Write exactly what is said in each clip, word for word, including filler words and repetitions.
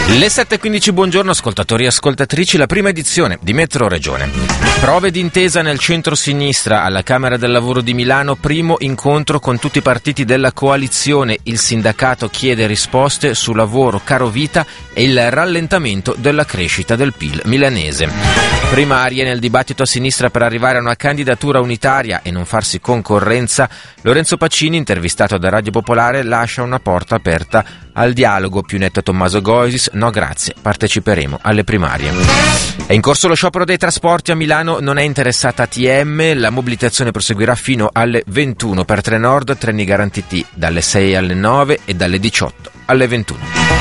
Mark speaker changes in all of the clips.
Speaker 1: Le sette e quindici, buongiorno ascoltatori e ascoltatrici, la prima edizione di Metro Regione. Prove d'intesa nel centro-sinistra alla Camera del Lavoro di Milano, primo incontro con tutti i partiti della coalizione. Il sindacato chiede risposte su lavoro, caro vita e il rallentamento della crescita del P I L milanese. Primarie nel dibattito a sinistra per arrivare a una candidatura unitaria e non farsi concorrenza. Lorenzo Pacini, intervistato da Radio Popolare, lascia una porta aperta al dialogo. Più netto Tommaso Goisis: no grazie, parteciperemo alle primarie. È in corso lo sciopero dei trasporti a Milano, non è interessata A T M, la mobilitazione proseguirà fino alle ventuno per Trenord, treni garantiti dalle sei alle nove e dalle diciotto alle ventuno.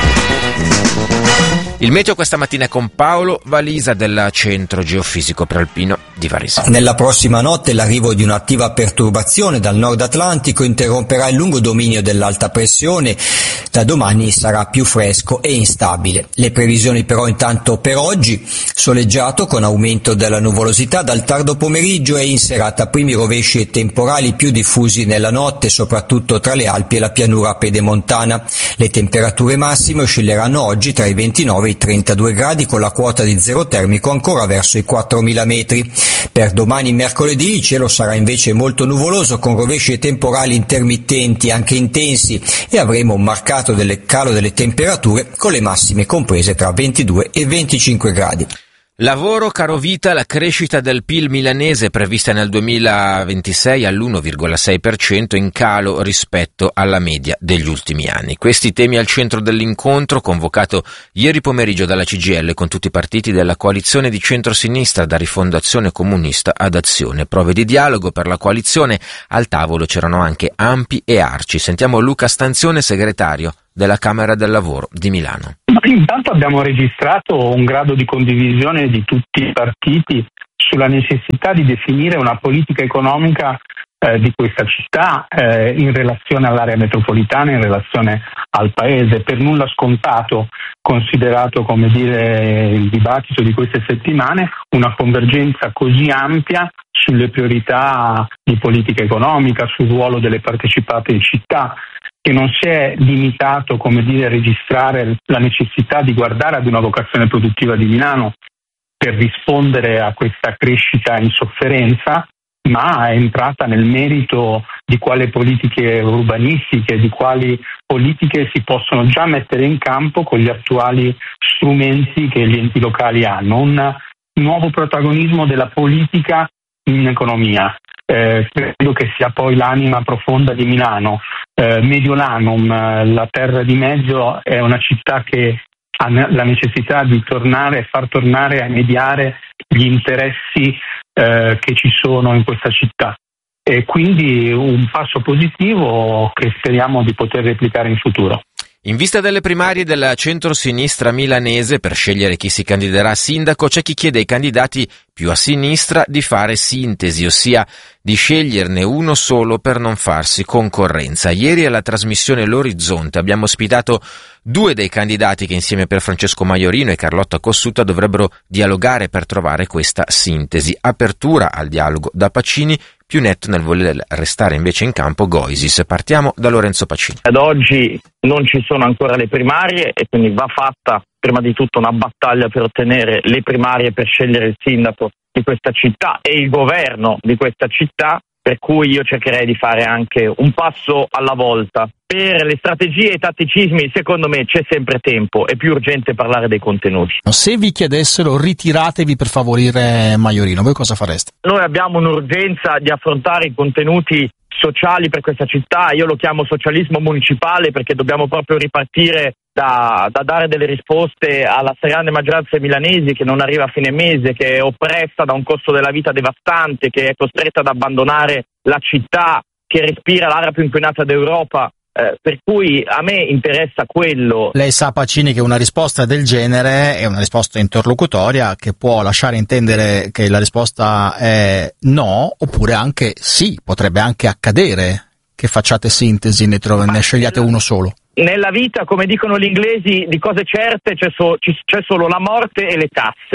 Speaker 1: Il meteo questa mattina è con Paolo Valisa del Centro Geofisico Prealpino di Varese.
Speaker 2: Nella prossima notte l'arrivo di un'attiva perturbazione dal nord Atlantico interromperà il lungo dominio dell'alta pressione. Da domani sarà più fresco e instabile. Le previsioni però intanto per oggi: soleggiato con aumento della nuvolosità dal tardo pomeriggio e in serata primi rovesci e temporali più diffusi nella notte, soprattutto tra le Alpi e la pianura pedemontana. Le temperature massime oscilleranno oggi tra i ventinove e i trentadue gradi, con la quota di zero termico ancora verso i quattromila metri. Per domani mercoledì il cielo sarà invece molto nuvoloso, con rovesci e temporali intermittenti anche intensi, e avremo un marcato delle calo delle temperature, con le massime comprese tra ventidue e venticinque gradi.
Speaker 1: Lavoro, caro vita, la crescita del P I L milanese prevista nel duemilaventisei all'uno virgola sei per cento, in calo rispetto alla media degli ultimi anni. Questi temi al centro dell'incontro convocato ieri pomeriggio dalla C G I L con tutti i partiti della coalizione di centrosinistra, da Rifondazione Comunista ad Azione. Prove di dialogo per la coalizione, al tavolo c'erano anche Ampi e Arci. Sentiamo Luca Stanzione, segretario della Camera del Lavoro di Milano.
Speaker 3: Intanto abbiamo registrato un grado di condivisione di tutti i partiti sulla necessità di definire una politica economica eh, di questa città eh, in relazione all'area metropolitana, in relazione al paese. Per nulla scontato, considerato, come dire, il dibattito di queste settimane, una convergenza così ampia sulle priorità di politica economica, sul ruolo delle partecipate in città, che non si è limitato, come dire, a registrare la necessità di guardare ad una vocazione produttiva di Milano per rispondere a questa crescita in sofferenza, ma è entrata nel merito di quali politiche urbanistiche, di quali politiche si possono già mettere in campo con gli attuali strumenti che gli enti locali hanno. Un nuovo protagonismo della politica in economia. Eh, credo che sia poi l'anima profonda di Milano. Eh, Mediolanum, eh, la terra di mezzo, è una città che ha la necessità di tornare e far tornare a mediare gli interessi eh, che ci sono in questa città. E quindi un passo positivo che speriamo di poter replicare in futuro.
Speaker 1: In vista delle primarie della centrosinistra milanese per scegliere chi si candiderà a sindaco, c'è chi chiede ai candidati più a sinistra di fare sintesi, ossia di sceglierne uno solo per non farsi concorrenza. Ieri alla trasmissione L'Orizzonte abbiamo ospitato due dei candidati che insieme a Pierfrancesco Maiorino e Carlotta Cossuta dovrebbero dialogare per trovare questa sintesi. Apertura al dialogo da Pacini, più netto nel voler restare invece in campo Goisis. Partiamo da Lorenzo Pacini.
Speaker 4: Ad oggi non ci sono ancora le primarie e quindi va fatta prima di tutto una battaglia per ottenere le primarie per scegliere il sindaco di questa città e il governo di questa città, per cui io cercherei di fare anche un passo alla volta. Per le strategie e i tatticismi, secondo me, c'è sempre tempo, è più urgente parlare dei contenuti.
Speaker 5: Se vi chiedessero ritiratevi per favorire Maiorino, voi cosa fareste?
Speaker 4: Noi abbiamo un'urgenza di affrontare i contenuti sociali per questa città, io lo chiamo socialismo municipale perché dobbiamo proprio ripartire da, da dare delle risposte alla stragrande maggioranza dei milanesi che non arriva a fine mese, che è oppressa da un costo della vita devastante, che è costretta ad abbandonare la città, che respira l'aria più inquinata d'Europa. Eh, per cui a me interessa quello.
Speaker 5: Lei sa, Pacini, che una risposta del genere è una risposta interlocutoria che può lasciare intendere che la risposta è no, oppure anche sì, potrebbe anche accadere che facciate sintesi, ne, tro- ne scegliate uno solo.
Speaker 4: Nella vita, come dicono gli inglesi, di cose certe c'è, so- c'è solo la morte e le tasse.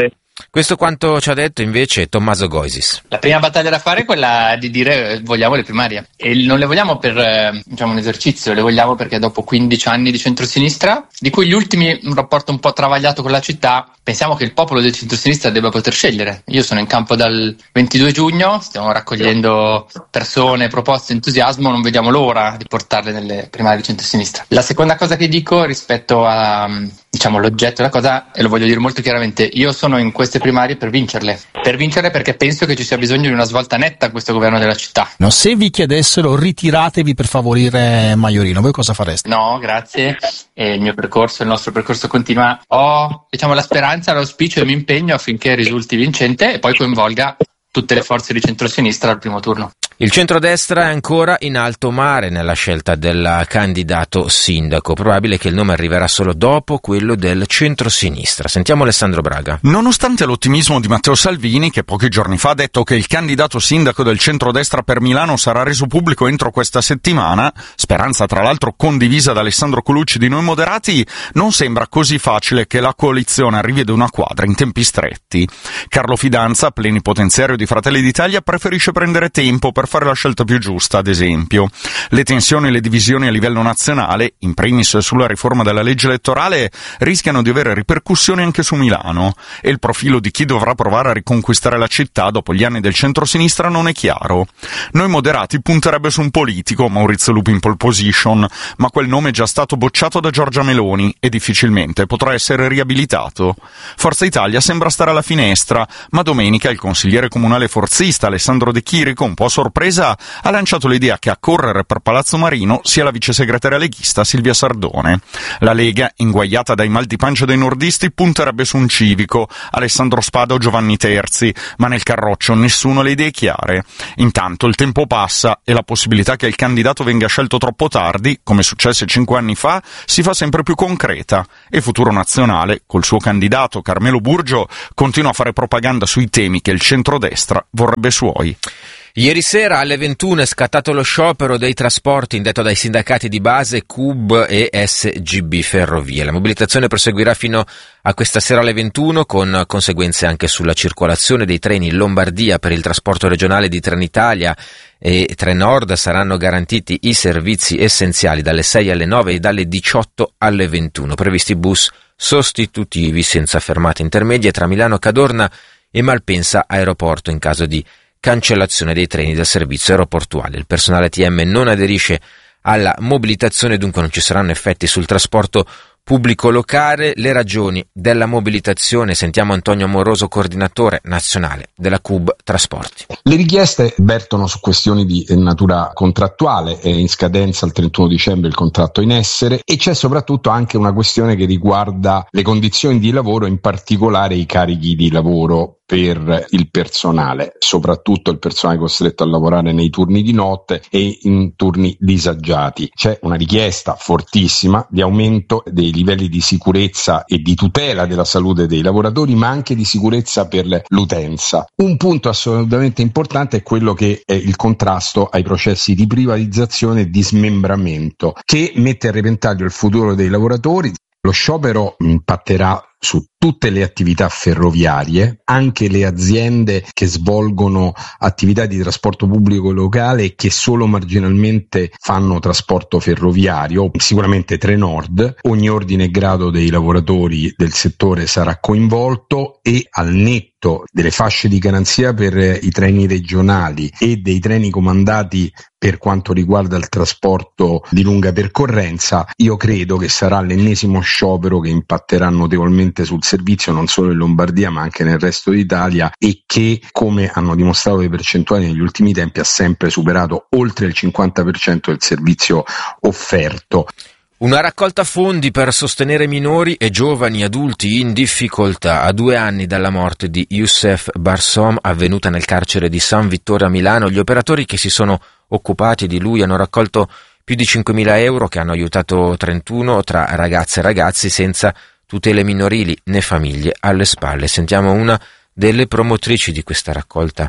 Speaker 1: Questo quanto ci ha detto invece Tommaso Goisis.
Speaker 6: La prima battaglia da fare è quella di dire vogliamo le primarie, e non le vogliamo per eh, diciamo un esercizio, le vogliamo perché dopo quindici anni di centrosinistra, di cui gli ultimi un rapporto un po' travagliato con la città, pensiamo che il popolo del centrosinistra debba poter scegliere. Io sono in campo dal ventidue giugno, stiamo raccogliendo persone, proposte, entusiasmo, non vediamo l'ora di portarle nelle primarie di centrosinistra. La seconda cosa che dico rispetto a diciamo l'oggetto della cosa, e lo voglio dire molto chiaramente, io sono in queste primarie per vincerle, per vincerle perché penso che ci sia bisogno di una svolta netta a questo governo della città.
Speaker 5: No, se vi chiedessero ritiratevi per favorire Maiorino, voi cosa fareste?
Speaker 6: No, grazie, e il mio percorso, il nostro percorso continua. Ho diciamo la speranza, l'auspicio e mi impegno affinché risulti vincente e poi coinvolga tutte le forze di centrosinistra al primo turno.
Speaker 1: Il centrodestra è ancora in alto mare nella scelta del candidato sindaco. Probabile che il nome arriverà solo dopo quello del centrosinistra. Sentiamo Alessandro Braga.
Speaker 7: Nonostante l'ottimismo di Matteo Salvini, che pochi giorni fa ha detto che il candidato sindaco del centrodestra per Milano sarà reso pubblico entro questa settimana, speranza tra l'altro condivisa da Alessandro Colucci di Noi Moderati, non sembra così facile che la coalizione arrivi ad una quadra in tempi stretti. Carlo Fidanza, plenipotenziario di Fratelli d'Italia, preferisce prendere tempo per fare la scelta più giusta, ad esempio. Le tensioni e le divisioni a livello nazionale, in primis sulla riforma della legge elettorale, rischiano di avere ripercussioni anche su Milano, e il profilo di chi dovrà provare a riconquistare la città dopo gli anni del centrosinistra non è chiaro. Noi Moderati punterebbe su un politico, Maurizio Lupi in pole position, ma quel nome è già stato bocciato da Giorgia Meloni e difficilmente potrà essere riabilitato. Forza Italia sembra stare alla finestra, ma domenica il consigliere comunale forzista Alessandro De Chirico, un po' sorpreso, ha lanciato l'idea che a correre per Palazzo Marino sia la vicesegretaria leghista Silvia Sardone. La Lega, inguaiata dai mal di pancia dei nordisti, punterebbe su un civico, Alessandro Spada o Giovanni Terzi, ma nel carroccio nessuno ha le idee chiare. Intanto il tempo passa e la possibilità che il candidato venga scelto troppo tardi, come successe cinque anni fa, si fa sempre più concreta, e Futuro Nazionale, col suo candidato Carmelo Burgio, continua a fare propaganda sui temi che il centrodestra vorrebbe suoi.
Speaker 1: Ieri sera alle ventuno è scattato lo sciopero dei trasporti indetto dai sindacati di base C U B e S G B Ferrovie. La mobilitazione proseguirà fino a questa sera alle ventuno, con conseguenze anche sulla circolazione dei treni in Lombardia. Per il trasporto regionale di Trenitalia e Trenord saranno garantiti i servizi essenziali dalle sei alle nove e dalle diciotto alle ventuno. Previsti bus sostitutivi senza fermate intermedie tra Milano Cadorna e Malpensa Aeroporto in caso di cancellazione dei treni del servizio aeroportuale. Il personale T M non aderisce alla mobilitazione, dunque non ci saranno effetti sul trasporto pubblico locale. Le ragioni della mobilitazione, sentiamo Antonio Amoroso, coordinatore nazionale della C U B Trasporti.
Speaker 8: Le richieste vertono su questioni di natura contrattuale, è in scadenza il trentuno dicembre il contratto in essere, e c'è soprattutto anche una questione che riguarda le condizioni di lavoro, in particolare i carichi di lavoro per il personale, soprattutto il personale costretto a lavorare nei turni di notte e in turni disagiati. C'è una richiesta fortissima di aumento dei livelli di sicurezza e di tutela della salute dei lavoratori, ma anche di sicurezza per l'utenza. Un punto assolutamente importante è quello che è il contrasto ai processi di privatizzazione e di smembramento, che mette a repentaglio il futuro dei lavoratori. Lo sciopero impatterà su tutte le attività ferroviarie, anche le aziende che svolgono attività di trasporto pubblico locale e che solo marginalmente fanno trasporto ferroviario, sicuramente Trenord. Ogni ordine e grado dei lavoratori del settore sarà coinvolto, e al netto delle fasce di garanzia per i treni regionali e dei treni comandati per quanto riguarda il trasporto di lunga percorrenza, io credo che sarà l'ennesimo sciopero che impatterà notevolmente sul servizio non solo in Lombardia ma anche nel resto d'Italia, e che, come hanno dimostrato le percentuali negli ultimi tempi, ha sempre superato oltre il cinquanta per cento del servizio offerto.
Speaker 1: Una raccolta fondi per sostenere minori e giovani adulti in difficoltà. A due anni dalla morte di Youssef Barsom, avvenuta nel carcere di San Vittore a Milano, gli operatori che si sono occupati di lui hanno raccolto più di cinquemila euro che hanno aiutato trentuno tra ragazze e ragazzi senza tutele minorili né famiglie alle spalle. Sentiamo una delle promotrici di questa raccolta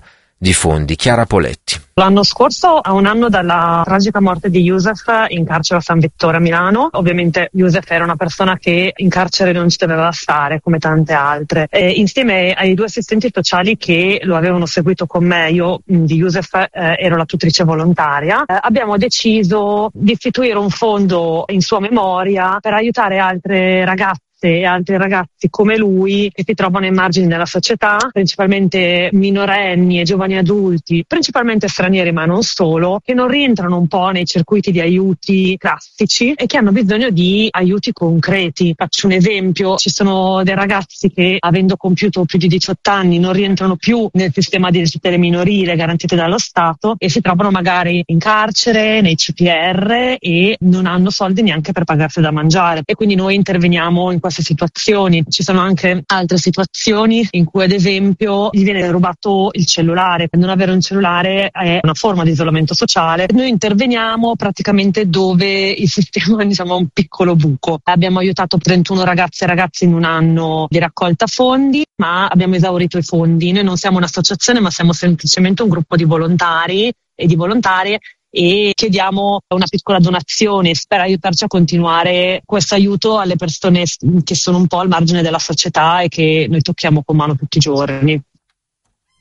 Speaker 1: di fondi. Chiara Poletti.
Speaker 9: L'anno scorso, a un anno dalla tragica morte di Youssef in carcere a San Vittore a Milano, ovviamente Youssef era una persona che in carcere non ci doveva stare come tante altre. E insieme ai due assistenti sociali che lo avevano seguito con me, io di Youssef eh, ero la tutrice volontaria, eh, abbiamo deciso di istituire un fondo in sua memoria per aiutare altre ragazze e altri ragazzi come lui che si trovano ai margini della società, principalmente minorenni e giovani adulti, principalmente stranieri ma non solo, che non rientrano un po' nei circuiti di aiuti classici e che hanno bisogno di aiuti concreti. Faccio un esempio: ci sono dei ragazzi che, avendo compiuto più di diciotto anni, non rientrano più nel sistema di tutele minorile garantite dallo Stato e si trovano magari in carcere, nei C P R, e non hanno soldi neanche per pagarsi da mangiare, e quindi noi interveniamo in queste situazioni. Ci sono anche altre situazioni in cui, ad esempio, gli viene rubato il cellulare. Non avere un cellulare è una forma di isolamento sociale. Noi interveniamo praticamente dove il sistema, diciamo, ha un piccolo buco. Abbiamo aiutato trentuno ragazze e ragazzi in un anno di raccolta fondi, ma abbiamo esaurito i fondi. Noi non siamo un'associazione, ma siamo semplicemente un gruppo di volontari e di volontarie, e chiediamo una piccola donazione per aiutarci a continuare questo aiuto alle persone che sono un po' al margine della società e che noi tocchiamo con mano tutti i giorni.